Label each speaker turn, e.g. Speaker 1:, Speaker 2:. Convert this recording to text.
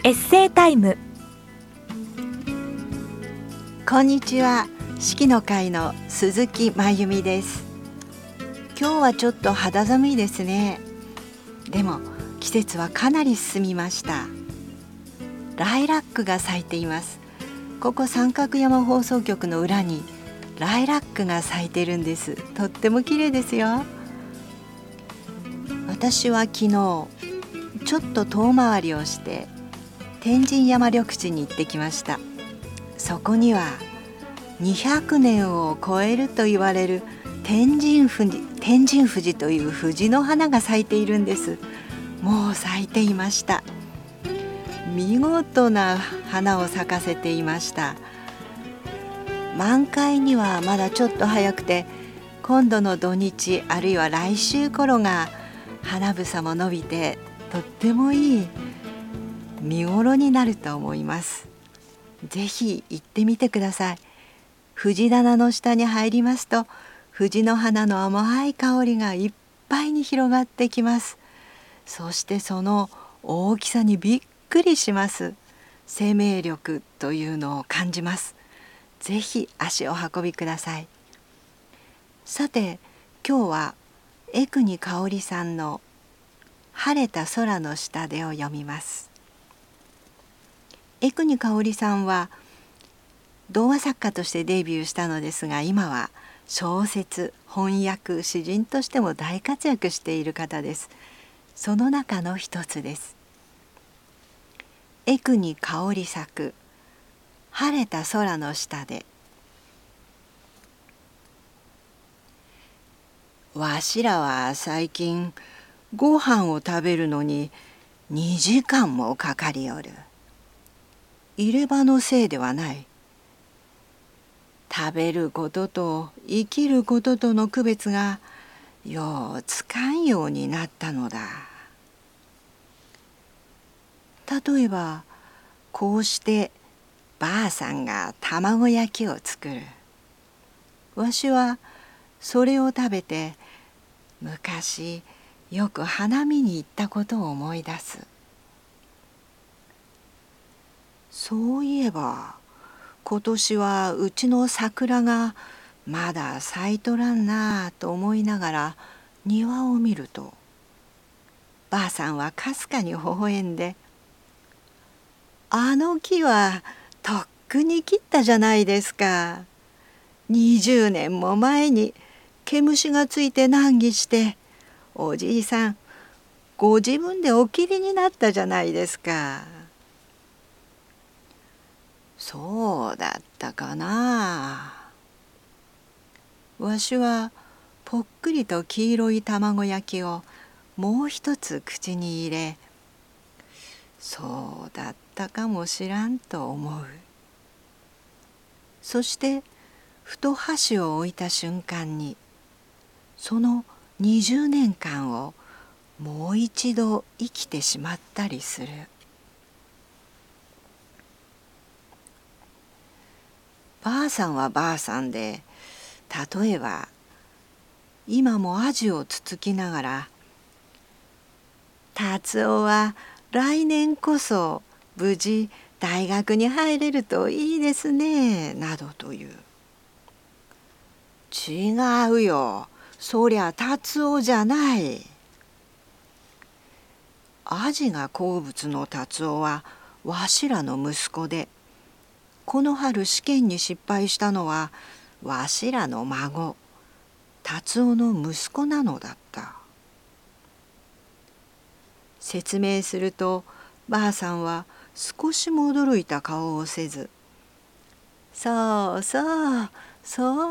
Speaker 1: エッセイタイム。
Speaker 2: こんにちは。四季の会の鈴木真由美です。今日はちょっと肌寒いですね。でも季節はかなり進みました。ライラックが咲いています。ここ三角山放送局の裏にライラックが咲いてるんです。とっても綺麗ですよ。私は昨日ちょっと遠回りをして天神山緑地に行ってきました。そこには200年を超えると言われる天神富士という藤の花が咲いているんです。もう咲いていました。見事な花を咲かせていました。満開にはまだちょっと早くて、今度の土日あるいは来週頃が花房も伸びてとってもいい見頃になると思います。ぜひ行ってみてください。藤棚の下に入りますと、藤の花の甘い香りがいっぱいに広がってきます。そしてその大きさにびっくりします。生命力というのを感じます。ぜひ足を運びください。さて、今日は江国香織さんの晴れた空の下でを読みます。江国香織さんは童話作家としてデビューしたのですが、今は小説、翻訳、詩人としても大活躍している方です。その中の一つです。江国香織作、晴れた空の下で。わしらは最近ご飯を食べるのに2時間もかかりおる。入れ歯のせいではない。食べることと生きることとの区別がようつかんようになったのだ。例えばこうしてばあさんが卵焼きを作る。わしはそれを食べて昔よく花見に行ったことを思い出す。そういえば今年はうちの桜がまだ咲いとらんなあと思いながら庭を見ると、ばあさんはかすかに微笑んで、あの木はとっくに切ったじゃないですか。20年も前に毛虫がついて難儀して、おじいさんご自分でお切りになったじゃないですか。そうだったかな。わしはぽっくりと黄色い卵焼きをもう一つ口に入れ、そうだったかもしらんと思う。そしてふと箸を置いた瞬間に、その20年間をもう一度生きてしまったりする。ばあさんはばあさんで、例えば今もアジをつつきながら、達夫は来年こそ無事大学に入れるといいですね、などという。違うよ、そりゃ達夫じゃない。アジが好物の達夫はわしらの息子で、この春試験に失敗したのはわしらの孫、達夫の息子なのだった。説明するとばあさんは少しも驚いた顔をせず、そうそうそう